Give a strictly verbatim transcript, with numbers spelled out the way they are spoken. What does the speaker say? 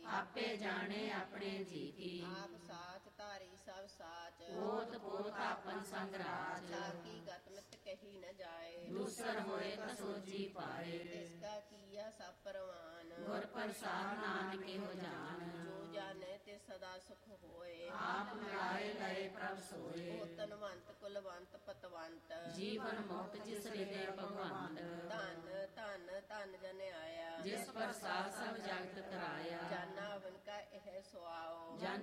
ਆਪੇ ਜਾਣੇ ਆਪਣੇ ਜੀ ਕੀ। ਆਪ ਸਾਚ ਧਾਰੀ ਸਭ ਸਾਚ, ਓਤ ਪੋਤ ਆਪਨ ਸੰਗ ਰਾਜ। ਸਾਕੀ ਗਤ ਮਿਤ ਕਹੀ ਨ ਜਾਏ, ਦੂਸਰ ਹੋਏ ਤਾ ਸੋਜੀ ਪਾਏ। ਤਿਸਕਾ ਕੀਆ ਸਭ ਪਰਵਾਨ, ਗੁਰ ਪ੍ਰਸਾਦ ਨਾਨਕ ਹੋ ਜਾਨ। ਜੋ ਜਾਣੇ ਤੇ ਸਦਾ ਸੁਖ ਹੋਏ, ਆਪ ਮਿਲਾਏ ਲਏ ਪ੍ਰਭ ਸੋਏ। ਉਹ ਧਨਵੰਤ ਕੁਲਵੰਤ ਪਤਵੰਤ, ਜੀਵਨ ਮੁਕਤ ਜਿਸ ਹਿਰਦੇ ਭਗਵੰਤ। ਧਨ ਧਨ ਧਨ ਜਨ ਆਇਆ, ਜਿਸ ਪ੍ਰਸਾਦ ਸਭ ਜਗਤ ਕਰਾਇਆ। ਜਾਨਾ ਵਨ ਕਾ ਇਹ ਸੁਆਓ, ਜਨ